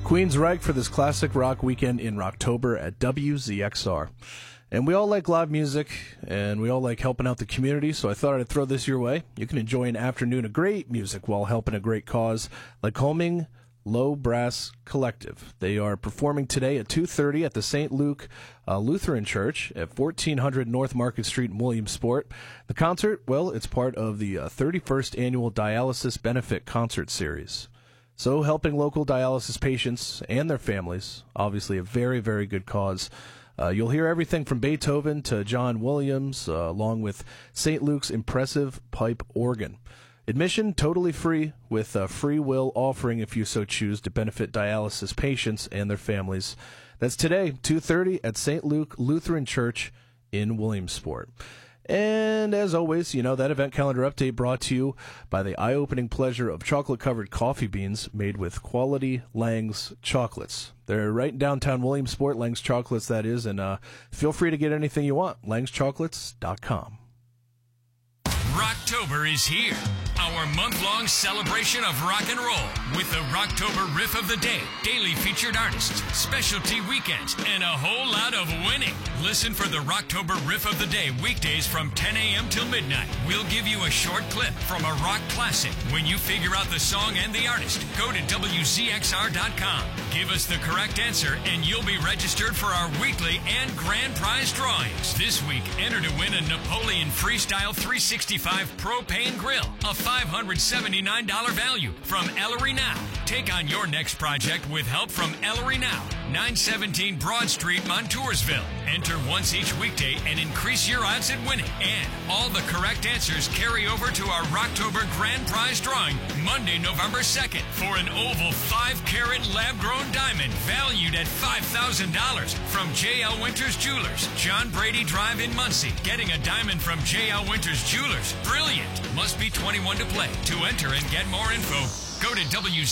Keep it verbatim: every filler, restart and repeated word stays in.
Queensryche for this classic rock weekend in Rocktober at W Z X R. And we all like live music, and we all like helping out the community, so I thought I'd throw this your way. You can enjoy an afternoon of great music while helping a great cause, like Homing Low Brass Collective. They are performing today at two thirty at the Saint Luke uh, Lutheran Church at fourteen hundred North Market Street in Williamsport. The concert, well, it's part of the uh, thirty-first Annual Dialysis Benefit Concert Series. So helping local dialysis patients and their families, obviously a very, very good cause. Uh, you'll hear everything from Beethoven to John Williams, uh, along with Saint Luke's impressive pipe organ. Admission totally free, with a free will offering if you so choose to benefit dialysis patients and their families. That's today, two thirty at Saint Luke Lutheran Church in Williamsport. And as always, you know, that event calendar update brought to you by the eye-opening pleasure of chocolate-covered coffee beans made with quality Lang's chocolates. They're right in downtown Williamsport, Lang's Chocolates, that is, and uh, feel free to get anything you want, langs chocolates dot com. Rocktober is here, our month-long celebration of rock and roll with the Rocktober Riff of the Day, daily featured artists, specialty weekends, and a whole lot of winning. Listen for the Rocktober Riff of the Day weekdays from ten a.m. till midnight. We'll give you a short clip from a rock classic. When you figure out the song and the artist, go to W Z X R dot com. Give us the correct answer and you'll be registered for our weekly and grand prize drawings. This week, enter to win a Napoleon Freestyle three sixty-five propane grill, a five hundred seventy-nine dollars value from Ellery Now. Take on your next project with help from Ellery Now, nine seventeen Broad Street, Montoursville. Enter once each weekday and increase your odds at winning. And all the correct answers carry over to our Rocktober Grand Prize drawing Monday, November second for an oval five carat lab-grown diamond valued at five thousand dollars from J L Winters Jewelers, John Brady Drive in Muncie. Getting a diamond from J L Winters Jewelers. Brilliant. Must be twenty-one to play. To enter and get more info, go to W